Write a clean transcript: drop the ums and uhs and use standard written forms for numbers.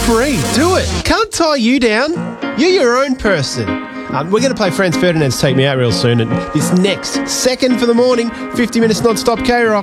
free. Do it. Can't tie you down. You're your own person. We're going to play Franz Ferdinand's Take Me Out real soon. And this next second for the morning, 50 minutes non-stop K-Rock.